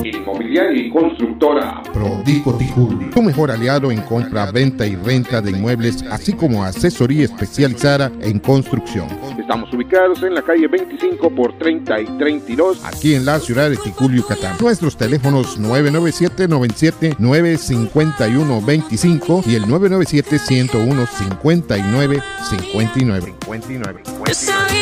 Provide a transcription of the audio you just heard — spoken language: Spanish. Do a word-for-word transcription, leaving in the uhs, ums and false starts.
Inmobiliaria y constructora Prodico Ticul, tu mejor aliado en compra, venta y renta de inmuebles, así como asesoría especializada en construcción. Estamos ubicados en la calle veinticinco por treinta y treinta y dos, aquí en la ciudad de Ticul, Yucatán. Nuestros teléfonos nueve nueve siete, noventa y siete, nueve cinco uno, veinticinco y el nueve nueve siete, ciento uno, cincuenta y nueve cincuenta y nueve.